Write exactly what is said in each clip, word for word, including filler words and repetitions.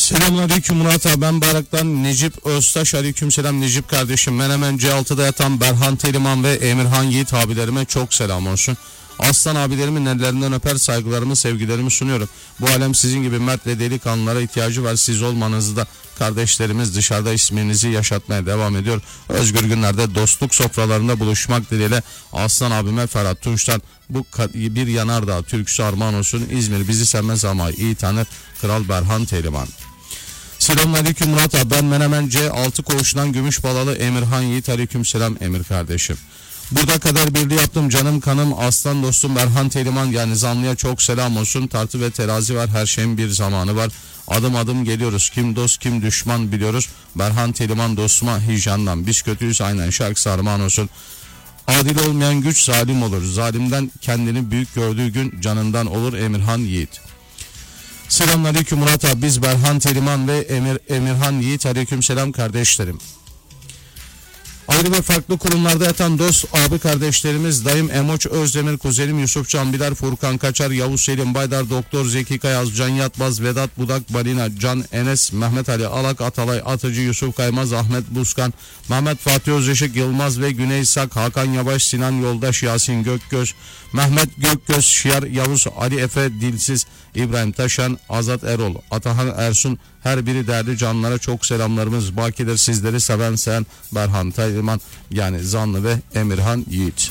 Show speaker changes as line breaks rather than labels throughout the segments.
Selamünaleyküm Murat abi, ben Barak'tan Necip Öztaş. Aleykümselam Necip kardeşim. Menemen C altıda yatan Berhan Teliman ve Emirhan Yiğit abilerime çok selam olsun. Aslan abilerimin ellerinden öper, saygılarımı, sevgilerimi sunuyorum. Bu alem sizin gibi mert ve delikanlılara ihtiyacı var. Siz olmanızı da kardeşlerimiz dışarıda isminizi yaşatmaya devam ediyor. Özgür günlerde dostluk sofralarında buluşmak dileğiyle Aslan abime Ferhat Tunç'tan bu bir yanardağ türküsü armağan olsun. İzmir bizi sevmez ama iyi tanır Kral Berhan Teliman. Selamünaleyküm Murat abi, ben Menemen C altı koğuşundan Gümüşbalalı Emirhan Yiğit. Aleykümselam Emir kardeşim. Burada kadar birliği yaptım canım kanım aslan dostum Berhan Teliman, yani zanlıya çok selam olsun. Tartı ve terazi var, her şeyin bir zamanı var. Adım adım geliyoruz, kim dost kim düşman biliyoruz. Berhan Teliman dostuma hicrandan, biz kötüyüz aynen şarkısı armağan olsun. Adil olmayan güç zalim olur, zalimden kendini büyük gördüğü gün canından olur Emirhan Yiğit. Selamünaleyküm Murat abi, biz Berhan Teliman ve Emir, Emirhan Yiğit. Aleykümselam kardeşlerim. Ayrı ve farklı kurumlarda yatan dost abi kardeşlerimiz dayım Emoç Özdemir, kuzenim Yusuf Canbiler, Furkan Kaçar, Yavuz Selim Baydar, Doktor Zeki Kayaz, Can Yatmaz, Vedat Budak, Balina, Can Enes, Mehmet Ali Alak, Atalay Atıcı, Yusuf Kaymaz, Ahmet Buskan, Mehmet Fatih Özışık, Yılmaz ve Güney Sak, Hakan Yavaş, Sinan Yoldaş, Yasin Gökgöz, Mehmet Gökgöz, Şiar Yavuz, Ali Efe Dilsiz, İbrahim Taşan, Azat Erol, Atahan Ersun, her biri değerli canlara çok selamlarımız bakidir. Sizleri seven seven Berhan Teliman, yani Zanlı ve Emirhan Yiğit.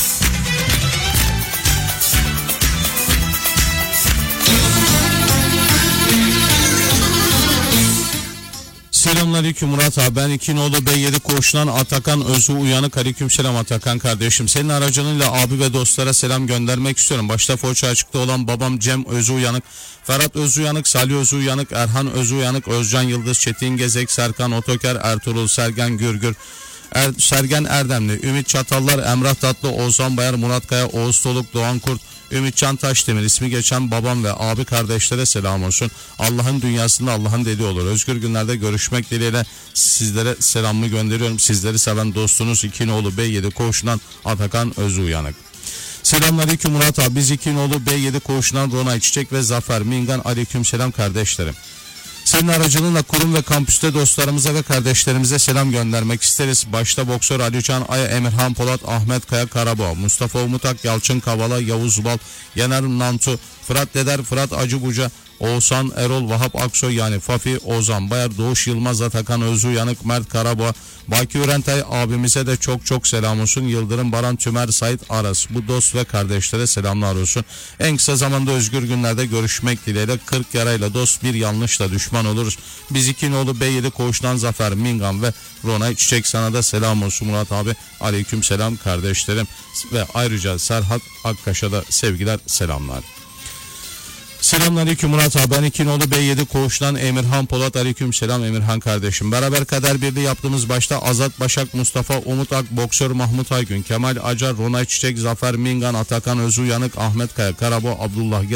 Selamünaleyküm Murat abi, ben İkinoğlu B yedi koğuşundan Atakan Özü Uyanık. Aleykümselam Atakan kardeşim. Senin aracılığıyla abi ve dostlara selam göndermek istiyorum. Başta Foça açıkta olan babam Cem Özü Uyanık, Ferhat Özü Uyanık, Salih Özü Uyanık, Erhan Özü Uyanık, Özcan Yıldız, Çetin Gezek, Serkan Otoker, Ertuğrul Sergen Gürgür, Er, Sergen Erdemli, Ümit Çatallar, Emrah Tatlı, Oğuzhan Bayar, Murat Kaya, Oğuz Toluk, Doğan Kurt, Ümitcan Taşdemir, ismi geçen babam ve abi kardeşlere selam olsun. Allah'ın dünyasında Allah'ın dediği olur. Özgür günlerde görüşmek dileğiyle sizlere selamımı gönderiyorum. Sizleri seven dostunuz İkinoğlu B yedi koğuşundan Atakan Özü Uyanık. Selamünaleyküm Murat abi, biz İkinoğlu B yedi koğuşundan Ronay Çiçek ve Zafer Mingan. Aleykümselam kardeşlerim. Senin aracılığıyla kurum ve kampüste dostlarımıza ve kardeşlerimize selam göndermek isteriz. Başta boksör Ali Can Aya, Emirhan Polat, Ahmet Kaya Karaboğa, Mustafa Umutak, Yalçın Kavala, Yavuz Bal, Yener Nantu, Fırat Deder, Fırat Acıbuca, Oğuzhan Erol, Vahap Aksoy yani Fafi, Ozan Bayar, Doğuş Yılmaz, Atakan Özü Uyanık, Mert Karaboğa, Baki Ürentay abimize de çok çok selam olsun. Yıldırım Baran, Tümer, Sait Aras, bu dost ve kardeşlere selamlar olsun. En kısa zamanda özgür günlerde görüşmek dileğiyle. kırk yarayla dost, bir yanlışla düşman oluruz. Biz İkinoğlu B yedi koğuştan Zafer Mingan ve Ronay Çiçek, sana da selam olsun Murat abi. Aleyküm selam kardeşlerim ve ayrıca Serhat Akkaş'a da sevgiler selamlar. Selamünaleyküm Murat abi, ben İkinoğlu B yedi koğuştan Emirhan Polat. Aleykümselam Emirhan kardeşim. Beraber kader birliği yaptığımız başta Azat Başak, Mustafa Umut Ak, boksör Mahmut Aygün, Kemal Acar, Ronay Çiçek, Zafer Mingan, Atakan Özü Uyanık, Ahmet Kaya Karabo, Abdullah